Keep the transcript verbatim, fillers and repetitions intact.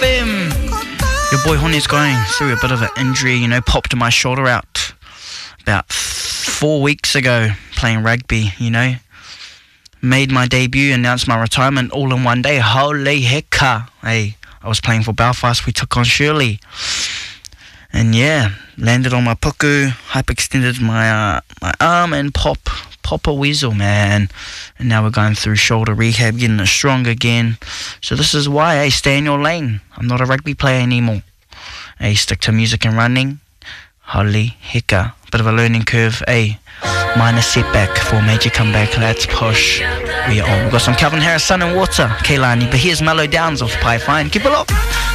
F M. Your boy Honey's going through a bit of an injury, you know, popped my shoulder out about four weeks ago playing rugby, you know. Made my debut, announced my retirement all in one day. Holy hecka. Hey, I was playing for Belfast, we took on Shirley. And yeah, landed on my puku, hyperextended my uh, my arm and pop, pop a weasel, man. And now we're going through shoulder rehab, getting it strong again. So this is why, hey, stay in your lane. I'm not a rugby player anymore. Hey, stick to music and running. Holy hecka. Bit of a learning curve, hey. Minor setback for a major comeback. Let's push. We are on. We've got some Calvin Harris, Sun and Water, Keilani. But here's Mellow Downs of Pi Fine. Keep it up.